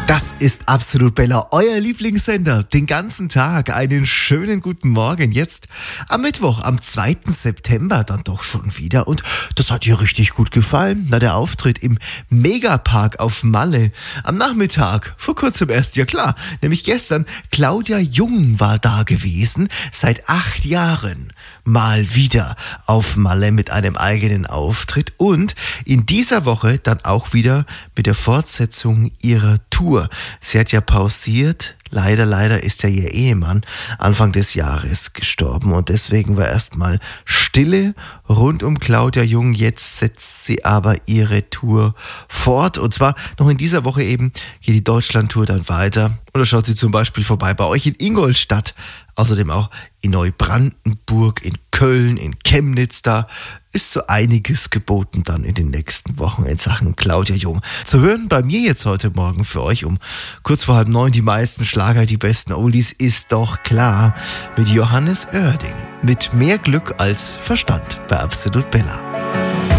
Das ist Absolut Bella, euer Lieblingssender. Den ganzen Tag einen schönen guten Morgen. Jetzt am Mittwoch, am 2. September dann doch schon wieder. Und das hat dir richtig gut gefallen. Na, der Auftritt im Megapark auf Malle. Am Nachmittag, vor kurzem erst, ja klar, nämlich gestern, Claudia Jung war da gewesen. Seit 8 Jahren mal wieder auf Malle mit einem eigenen Auftritt. Und in dieser Woche dann auch wieder mit der Fortsetzung ihrer Tour. Sie hat ja pausiert. Leider ist ja ihr Ehemann Anfang des Jahres gestorben und deswegen war erstmal Stille rund um Claudia Jung. Jetzt setzt sie aber ihre Tour fort und zwar noch in dieser Woche eben geht die Deutschland-Tour dann weiter. Oder schaut sie zum Beispiel vorbei bei euch in Ingolstadt, außerdem auch in Neubrandenburg, in Köln, in Chemnitz. Da ist so einiges geboten dann in den nächsten Wochen in Sachen Claudia Jung. Zu hören bei mir jetzt heute Morgen für euch um kurz vor 8:30 die meisten Schlager, die besten Oldies, ist doch klar, mit Johannes Oerding. Mit mehr Glück als Verstand bei Absolut Bella.